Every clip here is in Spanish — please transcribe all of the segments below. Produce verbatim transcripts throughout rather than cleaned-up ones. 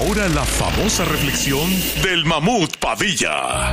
ahora la famosa reflexión del Mamut Padilla.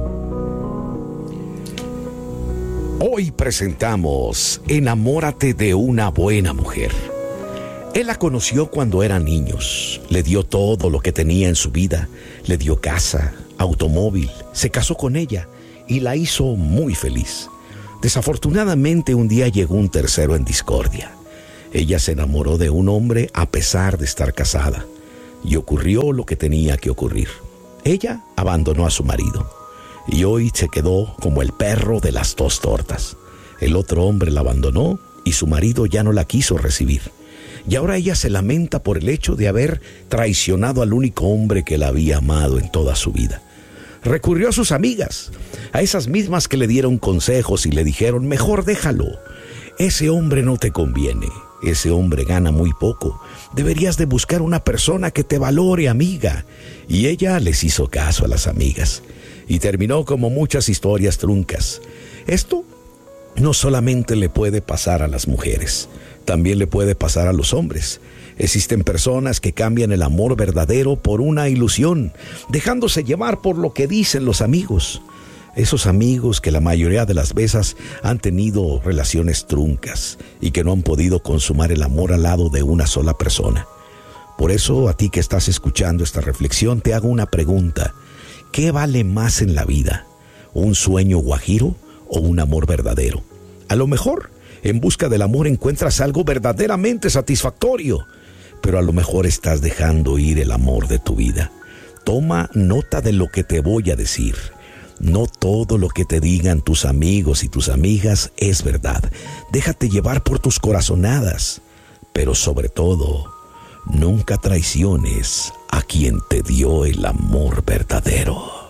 Hoy presentamos Enamórate de una buena mujer. Él la conoció cuando eran niños, le dio todo lo que tenía en su vida, le dio casa, automóvil, se casó con ella y la hizo muy feliz. Desafortunadamente un día llegó un tercero en discordia. Ella se enamoró de un hombre a pesar de estar casada y ocurrió lo que tenía que ocurrir. Ella abandonó a su marido y hoy se quedó como el perro de las dos tortas. El otro hombre la abandonó y su marido ya no la quiso recibir. Y ahora ella se lamenta por el hecho de haber traicionado al único hombre que la había amado en toda su vida. Recurrió a sus amigas, a esas mismas que le dieron consejos y le dijeron: mejor déjalo, ese hombre no te conviene, ese hombre gana muy poco, deberías de buscar una persona que te valore, amiga. Y ella les hizo caso a las amigas y terminó como muchas historias truncas. Esto no solamente le puede pasar a las mujeres, también le puede pasar a los hombres. Existen personas que cambian el amor verdadero por una ilusión, dejándose llevar por lo que dicen los amigos. Esos amigos que la mayoría de las veces han tenido relaciones truncas y que no han podido consumar el amor al lado de una sola persona. Por eso, a ti que estás escuchando esta reflexión, te hago una pregunta. ¿Qué vale más en la vida? ¿Un sueño guajiro o un amor verdadero? A lo mejor, en busca del amor encuentras algo verdaderamente satisfactorio, pero a lo mejor estás dejando ir el amor de tu vida. Toma nota de lo que te voy a decir. No todo lo que te digan tus amigos y tus amigas es verdad. Déjate llevar por tus corazonadas, pero sobre todo, nunca traiciones a quien te dio el amor verdadero.